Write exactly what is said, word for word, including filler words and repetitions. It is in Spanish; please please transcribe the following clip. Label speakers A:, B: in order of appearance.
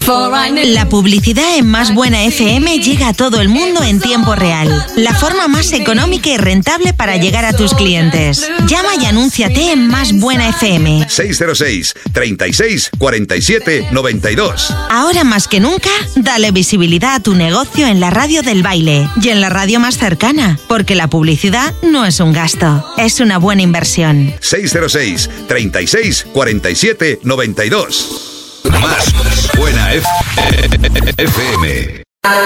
A: La publicidad en Más Buena F M llega a todo el mundo en tiempo real. La forma más económica y rentable para llegar a tus clientes. Llama y anúnciate en Más Buena F M.
B: seis cero seis, treinta y seis, cuarenta y siete, noventa y dos.
A: Ahora más que nunca, dale visibilidad a tu negocio en la radio del baile y en la radio más cercana, porque la publicidad no es un gasto, es una buena inversión.
B: seis cero seis, treinta y seis, cuarenta y siete, noventa y dos. Más Buena F M.